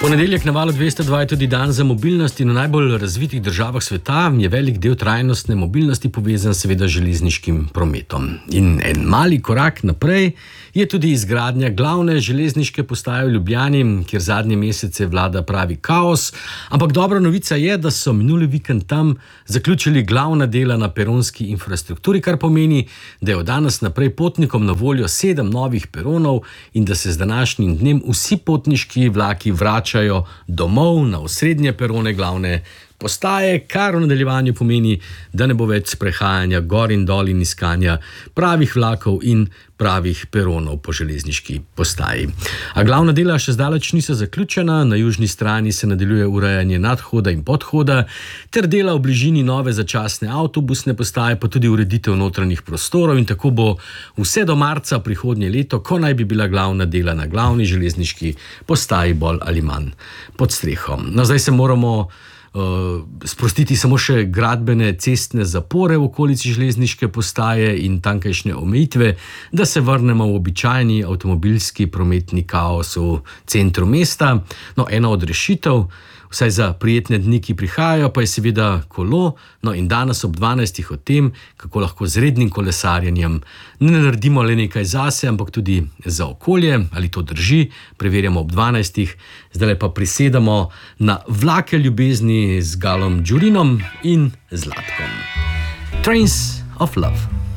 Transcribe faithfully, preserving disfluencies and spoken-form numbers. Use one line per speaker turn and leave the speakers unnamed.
Ponedeljek na Valu dvesto dva je tudi dan za mobilnost in v najbolj razvitih državah sveta je velik del trajnostne mobilnosti povezan seveda z železniškim prometom. In en mali korak naprej je tudi izgradnja glavne železniške postaje v Ljubljani, kjer zadnje mesece vlada pravi kaos, ampak dobra novica je, da so minuli vikend tam zaključili glavna dela na peronski infrastrukturi, kar pomeni, da je od danes naprej potnikom na voljo sedem novih peronov in da se z današnjim dnem vsi potniški vlaki vračajo domov na osrednje perone glavne postaje, kar v nadaljevanju pomeni, da ne bo več sprehajanja gor in dol in iskanja pravih vlakov in pravih peronov po železniški postaji. A glavna dela še zdaleč niso zaključena, na južni strani se nadaljuje urejanje nadhoda in podhoda, ter dela v bližini nove začasne avtobusne postaje, pa tudi ureditev notranjih prostorov in tako bo vse do marca prihodnje leto, ko naj bi bila glavna dela na glavni železniški postaji bolj ali manj pod strehom. No, zdaj se moramo Uh, sprostiti samo še gradbene cestne zapore v okolici železniške postaje in tankajšnje omejitve, da se vrnemo v običajni avtomobilski prometni kaos v centru mesta. No, ena od rešitev, vsaj za prijetne dni, ki prihajajo, pa je seveda kolo. No in danes ob dvanajstih o tem, kako lahko z rednim kolesarjenjem ne naredimo le nekaj zase, ampak tudi za okolje. Ali to drži, preverjamo ob dvanajstih. Zdaj pa prisedamo na vlake ljubezni z Galom Đurinom in Zlatkom. Trains of Love.